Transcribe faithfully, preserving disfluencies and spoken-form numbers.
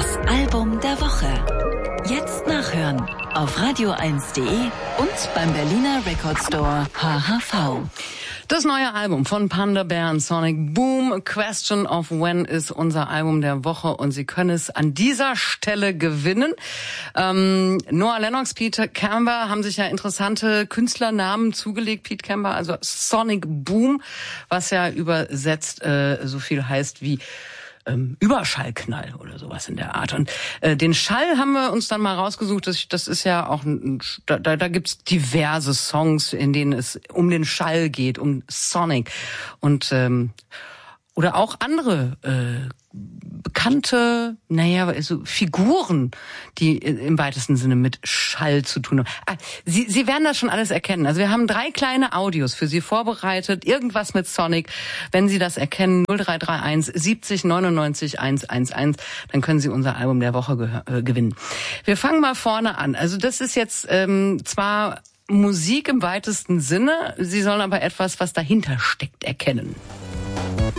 Das Album der Woche. Jetzt nachhören auf radio eins punkt de und beim Berliner Record Store H H V. Das neue Album von Panda Bear und Sonic Boom, A Question of When, ist unser Album der Woche und Sie können es an dieser Stelle gewinnen. Ähm, Noah Lennox, Pete Camber haben sich ja interessante Künstlernamen zugelegt. Pete Camber, also Sonic Boom, was ja übersetzt äh, so viel heißt wie Ähm, Überschallknall oder sowas in der Art. Und äh, den Schall haben wir uns dann mal rausgesucht. Das, das ist ja auch, ein, da, da gibt's diverse Songs, in denen es um den Schall geht, um Sonic und ähm, oder auch andere äh, bekannte, naja, so Figuren, die im weitesten Sinne mit Schall zu tun haben. Ah, Sie, Sie werden das schon alles erkennen. Also wir haben drei kleine Audios für Sie vorbereitet. Irgendwas mit Sonic. Wenn Sie das erkennen, null drei drei eins siebzig neunundneunzig hundertelf, dann können Sie unser Album der Woche ge- äh, gewinnen. Wir fangen mal vorne an. Also das ist jetzt ähm, zwar Musik im weitesten Sinne, Sie sollen aber etwas, was dahinter steckt, erkennen.